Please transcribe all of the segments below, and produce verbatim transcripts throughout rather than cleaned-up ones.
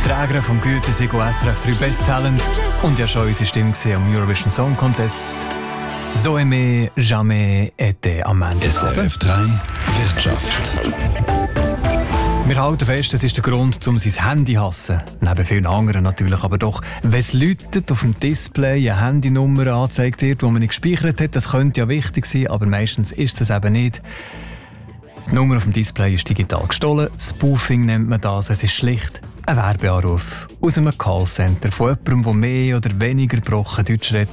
Träger vom Gütesiegel S R F drei Best Talent und ja schon unsere Stimme am Eurovision Song Contest. So aimé, jamais été am Ende. S R F drei Wirtschaft. Wir halten fest, das ist der Grund, um sein Handy zu hassen. Neben vielen anderen natürlich, aber doch, wenn es läutet, auf dem Display eine Handynummer angezeigt wird, die man nicht gespeichert hat, das könnte ja wichtig sein, aber meistens ist es eben nicht. Die Nummer auf dem Display ist digital gestohlen. Spoofing nennt man das. Es ist schlicht ein Werbeanruf aus einem Callcenter von jemandem, der mehr oder weniger gebrochen Deutsch redet.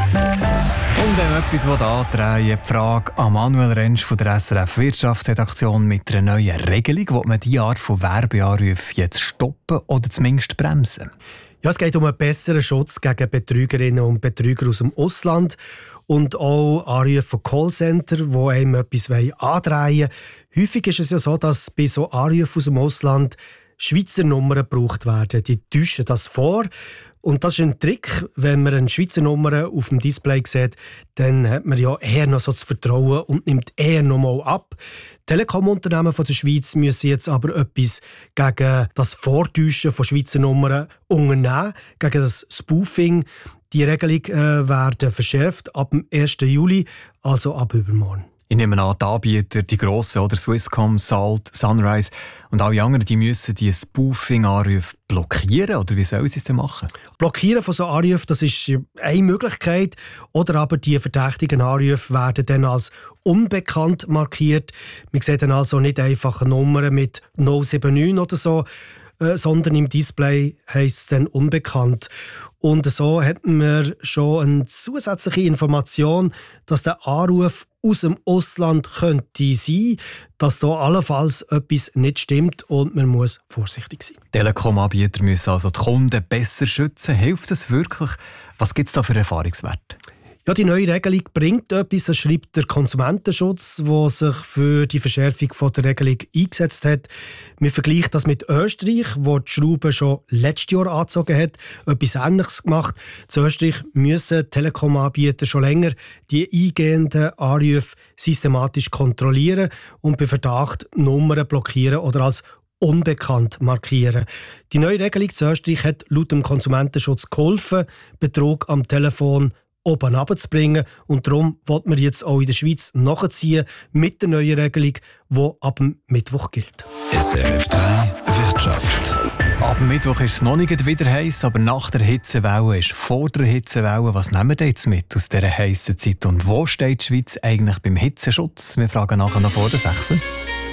Und dann etwas andrehen, die Frage an Manuel Rentsch von der S R F Wirtschaftsredaktion mit einer neuen Regelung. Will man diese Art von Werbeanrufen jetzt stoppen oder zumindest bremsen? Ja, es geht um einen besseren Schutz gegen Betrügerinnen und Betrüger aus dem Ausland und auch Anrufe von Callcenter, die einem etwas andrehen wollen. Häufig ist es ja so, dass bei so Anrufen aus dem Ausland Schweizer Nummern gebraucht werden. Die täuschen das vor. Und das ist ein Trick, wenn man eine Schweizer Nummer auf dem Display sieht, dann hat man ja eher noch so das Vertrauen und nimmt eher noch mal ab. Telekom-Unternehmen von der Schweiz müssen jetzt aber etwas gegen das Vortäuschen von Schweizer Nummern unternehmen, gegen das Spoofing. Die Regelung äh, werden verschärft ab dem ersten Juli, also ab übermorgen. Ich nehme an, die Anbieter, die grossen, oder Swisscom, Salt, Sunrise und alle anderen, die müssen die Spoofing-Anrufe blockieren, oder wie sollen sie es denn machen? Blockieren von so Anrufen, das ist eine Möglichkeit. Oder aber die verdächtigen Anrufe werden dann als unbekannt markiert. Man sieht dann also nicht einfach eine Nummer mit null sieben neun oder so, äh, sondern im Display heisst es dann unbekannt. Und so hat man schon eine zusätzliche Information, dass der Anruf aus dem Ausland könnte sein, dass da allenfalls etwas nicht stimmt und man muss vorsichtig sein. Telekom-Anbieter müssen also die Kunden besser schützen. Hilft das wirklich? Was gibt es da für Erfahrungswerte? Ja, die neue Regelung bringt etwas, das schreibt der Konsumentenschutz, der sich für die Verschärfung von der Regelung eingesetzt hat. Wir vergleichen das mit Österreich, wo die Schraube schon letztes Jahr angezogen hat, etwas Ähnliches gemacht. In Österreich müssen Telekom-Anbieter schon länger die eingehenden Anrufe systematisch kontrollieren und bei Verdacht Nummern blockieren oder als unbekannt markieren. Die neue Regelung in Österreich hat laut dem Konsumentenschutz geholfen, Betrug am Telefon oben runterzubringen. Und darum wollen wir jetzt auch in der Schweiz nachziehen mit der neuen Regelung, die ab dem Mittwoch gilt. S R F drei Wirtschaft. Ab Mittwoch ist es noch nicht wieder heiß, aber nach der Hitzewelle ist vor der Hitzewelle. Was nehmen wir jetzt mit aus dieser heissen Zeit? Und wo steht die Schweiz eigentlich beim Hitzeschutz? Wir fragen nachher noch vor der sechs.